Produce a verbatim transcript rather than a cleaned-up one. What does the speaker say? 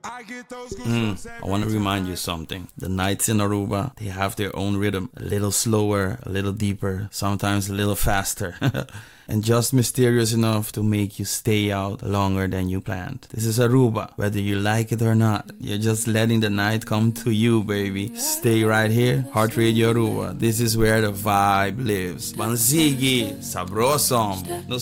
Mm, I want to remind you something. The nights in Aruba, they have their own rhythm. A little slower, a little deeper, sometimes a little faster. And just mysterious enough to make you stay out longer than you planned. This is Aruba. Whether you like it or not, you're just letting the night come to you, baby. Stay right here, Heart Radio Aruba. This is where the vibe lives. Bansigi, sabrosom. No